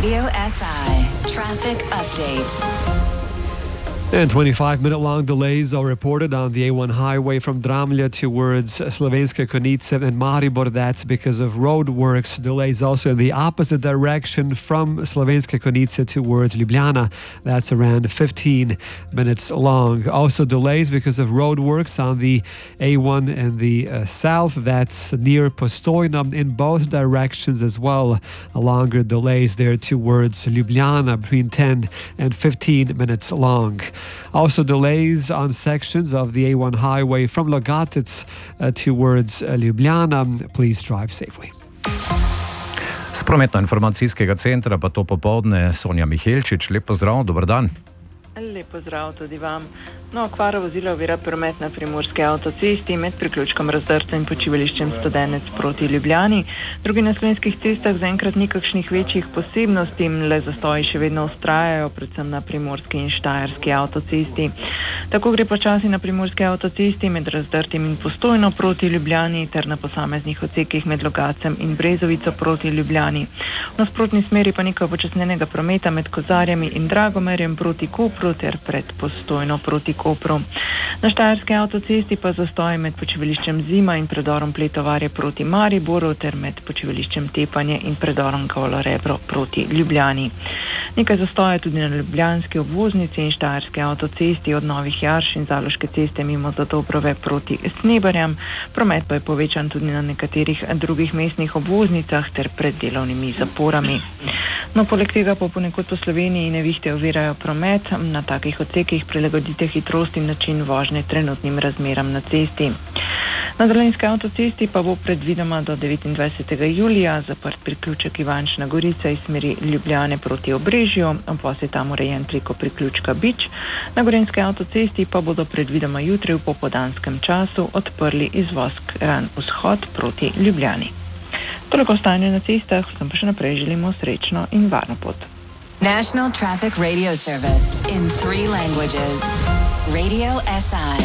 Radio SI Traffic Update. And 25-minute-long delays are reported on the A1 highway from Dramlja towards Slovenska Konjica and Maribor. That's because of road works. Delays also in the opposite direction from Slovenska Konjica towards Ljubljana. That's around 15 minutes long. Also delays because of road works on the A1 in the south. That's near Postojna in both directions as well. Longer delays there towards Ljubljana between 10 and 15 minutes long. Also delays on sections of the A1 highway from Logatec towards Ljubljana. Please drive safely. Z prometno-informacijskega centra pa to popoldne Sonja Mihelčič. Lep pozdrav, dober dan. Lep pozdrav tudi vam. Okvara vozila ovira promet na primorski avtocesti med priključkom Razdrta in počivališčem Studenec proti Ljubljani. Drugi na slovenskih cestah zaenkrat ni kakšnih večjih posebnosti, le zastoji še vedno vztrajajo, predvsem na primorski in štajerski avtocesti. Tako gre počasi na primorski avtocesti med Razdrtim in Postojno proti Ljubljani ter na posameznih odsekih med Logatcem in Brezovico proti Ljubljani. V nasprotni smeri pa nekaj upočasnjenega prometa med Kozarjami in Dragomerjem proti Kopru ter pred Postojno proti Kopru. Na štajerski avtocesti pa zastoji med počivališčem Zima in predorom Pletovarje proti Mariboru ter med počivališčem Tepanje in predorom Golo Rebro proti Ljubljani. Nekaj zastoja tudi na ljubljanski obvoznici in štajerski avtocesti od Novih Jarš in Zaloške ceste mimo Zadobrove proti Snebarjam. Promet pa je povečan tudi na nekaterih drugih mestnih obvoznicah ter pred delovnimi zaporami. Poleg tega pa ponekod po Sloveniji nevihte ovirajo promet. Na takih odsekih prilagodite hitrost in način vožnje trenutnim razmeram na cesti. Na Dolenjski avtocesti pa bo predvidoma do 29. julija zaprt priključek Ivančna Gorica iz smeri Ljubljane proti Obrežju, obvoz je tam urejen preko priključka Bič. Na Gorenjski avtocesti pa bodo predvidoma jutri v popoldanskem času odprli izvoz Kranj vzhod proti Ljubljani. Toliko o stanju na cestah, vsem pa še naprej želimo srečno in varno pot. National Traffic Radio Service in 3 languages. Radio SI.